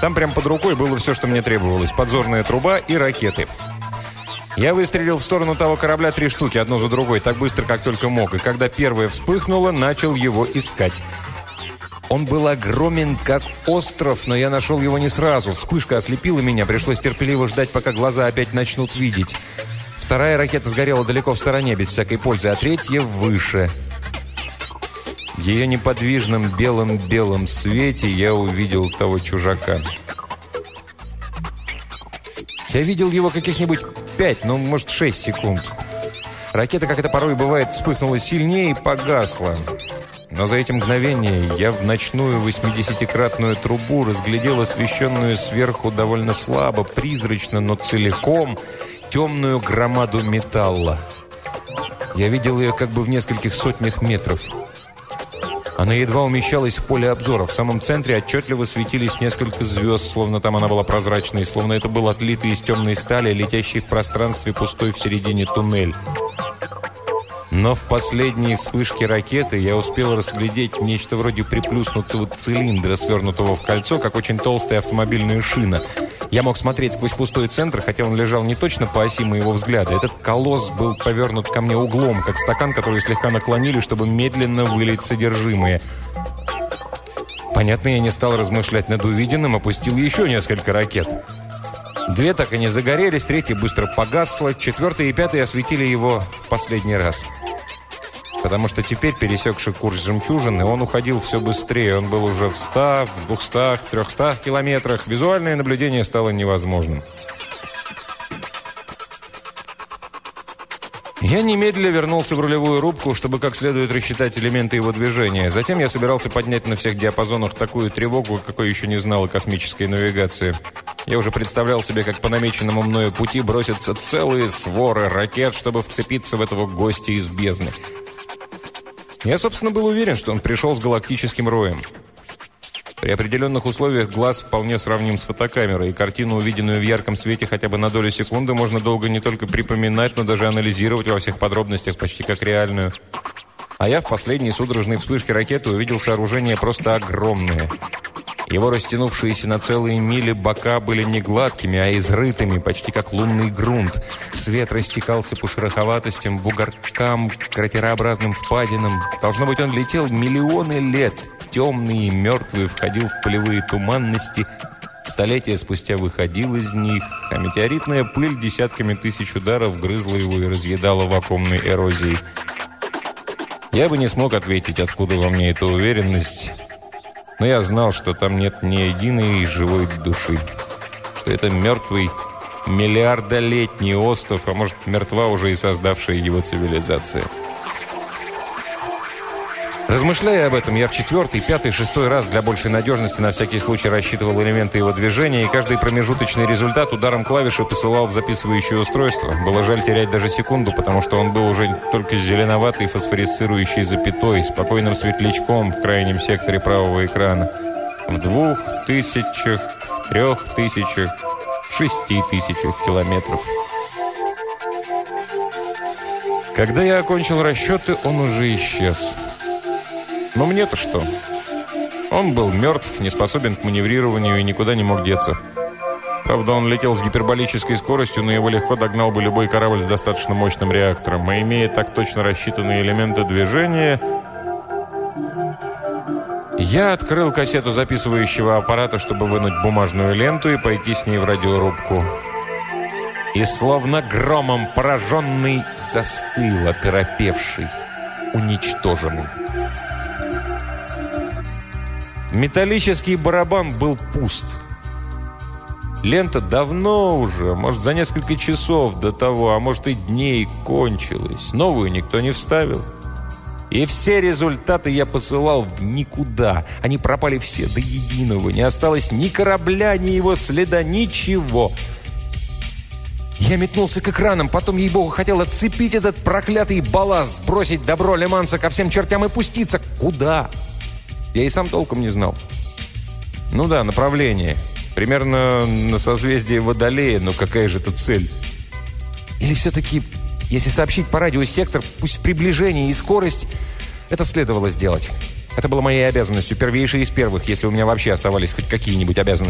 Там прямо под рукой было все, что мне требовалось. Подзорная труба и ракеты. Я выстрелил в сторону того корабля 3 штуки, одну за другой, так быстро, как только мог. И когда первая вспыхнула, начал его искать. Он был огромен, как остров, но я нашел его не сразу. Вспышка ослепила меня, пришлось терпеливо ждать, пока глаза опять начнут видеть. Вторая ракета сгорела далеко в стороне, без всякой пользы, а третья выше. В ее неподвижном белом-белом свете я увидел того чужака. Я видел его каких-нибудь 5, ну, может, 6 секунд. Ракета, как это порой бывает, вспыхнула сильнее и погасла. Но за эти мгновения я в ночную 80-кратную трубу разглядел освещенную сверху довольно слабо, призрачно, но целиком темную громаду металла. Я видел ее как бы в нескольких сотнях метров. Она едва умещалась в поле обзора. В самом центре отчетливо светились несколько звезд, словно там она была прозрачной, словно это был отлитый из темной стали, летящий в пространстве пустой в середине туннель. Но в последней вспышке ракеты я успел разглядеть нечто вроде приплюснутого цилиндра, свернутого в кольцо, как очень толстая автомобильная шина. Я мог смотреть сквозь пустой центр, хотя он лежал не точно по оси моего взгляда. Этот колосс был повернут ко мне углом, как стакан, который слегка наклонили, чтобы медленно вылить содержимое. Понятно, я не стал размышлять над увиденным, опустил еще несколько ракет. 2 так и не загорелись, 3 быстро погасла, 4 и 5 осветили его в последний раз. Потому что теперь, пересекший курс жемчужины, он уходил все быстрее. Он был уже в 100, в 200, в 300 километрах. Визуальное наблюдение стало невозможным. Я немедленно вернулся в рулевую рубку, чтобы как следует рассчитать элементы его движения. Затем я собирался поднять на всех диапазонах такую тревогу, какой еще не знала космической навигации. Я уже представлял себе, как по намеченному мною пути бросятся целые своры ракет, чтобы вцепиться в этого гостя из бездны. Я, собственно, был уверен, что он пришел с галактическим роем. При определенных условиях глаз вполне сравним с фотокамерой, и картину, увиденную в ярком свете хотя бы на долю секунды, можно долго не только припоминать, но даже анализировать во всех подробностях, почти как реальную. А я в последней судорожной вспышке ракеты увидел сооружение просто огромное. Его растянувшиеся на целые мили бока были не гладкими, а изрытыми, почти как лунный грунт. Свет растекался по шероховатостям, бугоркам, кратерообразным впадинам. Должно быть, он летел миллионы лет. Темный и мертвый входил в полевые туманности. Столетия спустя выходил из них, а метеоритная пыль десятками тысяч ударов грызла его и разъедала вакуумной эрозией. Я бы не смог ответить, откуда во мне эта уверенность, но я знал, что там нет ни единой живой души, что это мертвый, миллиардолетний остров, а может, мертва уже и создавшая его цивилизация. Размышляя об этом, я в 4-й, 5-й, 6-й раз для большей надежности на всякий случай рассчитывал элементы его движения, и каждый промежуточный результат ударом клавиши посылал в записывающее устройство. Было жаль терять даже секунду, потому что он был уже только зеленоватый фосфорисцирующий запятой, спокойным светлячком в крайнем секторе правого экрана. В 2000, 3000, 6000 километров. Когда я окончил расчеты, он уже исчез. Но мне-то что? Он был мертв, не способен к маневрированию и никуда не мог деться. Правда, он летел с гиперболической скоростью, но его легко догнал бы любой корабль с достаточно мощным реактором. А имея так точно рассчитанные элементы движения, я открыл кассету записывающего аппарата, чтобы вынуть бумажную ленту и пойти с ней в радиорубку. И словно громом пораженный застыл, оторопевший, уничтоженный. Металлический барабан был пуст. Лента давно уже, может, за несколько часов до того, а может и дней, кончилась. Новую никто не вставил. И все результаты я посылал в никуда. Они пропали все до единого. Не осталось ни корабля, ни его следа, ничего. Я метнулся к экранам, потом, ей-богу, хотел отцепить этот проклятый балласт, бросить добро Ле-Манса ко всем чертям и пуститься. Куда? Я и сам толком не знал. Ну да, направление. Примерно на созвездие Водолея, но какая же это цель? Или все-таки, если сообщить по радио сектор, пусть в приближении и скорость, это следовало сделать. Это было моей обязанностью, первейшей из первых, если у меня вообще оставались хоть какие-нибудь обязанности.